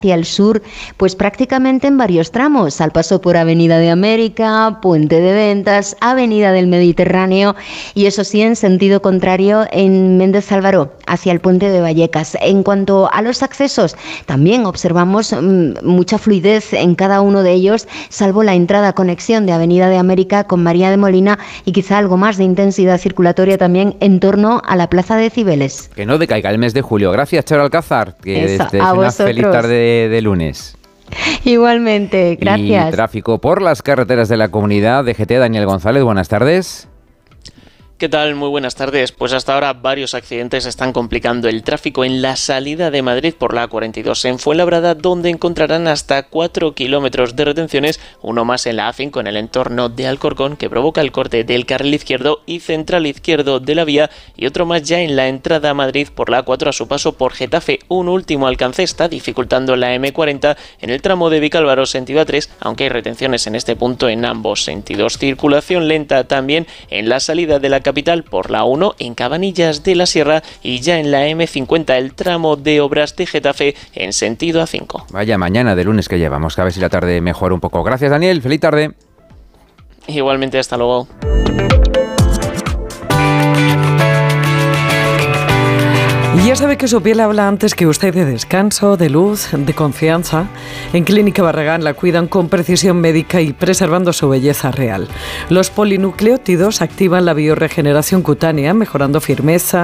hacia el sur, pues prácticamente en varios tramos, al paso por Avenida de América, Puente de Ventas, Avenida del Mediterráneo y eso sí, en sentido contrario en Méndez Álvaro, hacia el Puente de Vallecas. En cuanto a los accesos, también observamos mucha fluidez en cada uno de ellos, salvo la entrada conexión de Avenida de América con María de Molina y quizá algo más de intensidad circulatoria también en torno a la Plaza de Cibeles. Que no decaiga el mes de julio. Gracias, Charo Alcázar. Que Eso, estés a una vosotros. feliz tarde de lunes. Igualmente, gracias. Y tráfico por las carreteras de la comunidad. DGT, Daniel González, buenas tardes. ¿Qué tal? Muy buenas tardes. Pues hasta ahora varios accidentes están complicando el tráfico en la salida de Madrid por la A42 en Fuenlabrada, donde encontrarán hasta 4 kilómetros de retenciones, uno más en la A5 en el entorno de Alcorcón, que provoca el corte del carril izquierdo y central izquierdo de la vía, y otro más ya en la entrada a Madrid por la A4 a su paso por Getafe. Un último alcance está dificultando la M40 en el tramo de Vicálvaro sentido A3, aunque hay retenciones en este punto en ambos sentidos. Circulación lenta también en la salida de la capital por la 1 en Cabanillas de la Sierra y ya en la M50 el tramo de Obras de Getafe en sentido A5. Vaya mañana de lunes que llevamos, que a ver si la tarde mejora un poco. Gracias, Daniel. Feliz tarde. Igualmente, hasta luego. Y ya sabe que su piel habla antes que usted de descanso, de luz, de confianza. En Clínica Barragán la cuidan con precisión médica y preservando su belleza real. Los polinucleótidos activan la biorregeneración cutánea, mejorando firmeza,